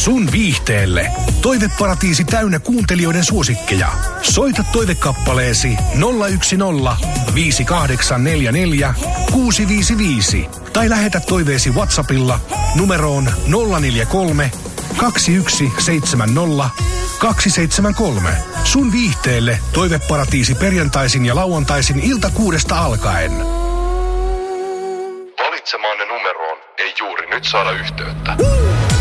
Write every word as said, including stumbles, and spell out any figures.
sun viihteelle. Toiveparatiisi täynnä kuuntelijoiden suosikkeja. Soita toivekappaleesi nolla yksi nolla viisi kahdeksan neljä neljä kuusi viisi viisi tai lähetä toiveesi WhatsAppilla numeroon nolla neljä kolme kaksi yksi seitsemän nolla kaksi seitsemän kolme. Sun viihteelle Toiveparatiisi perjantaisin ja lauantaisin ilta kuudesta alkaen. Valitsemaanne numeroon ei juuri nyt saada yhteyttä.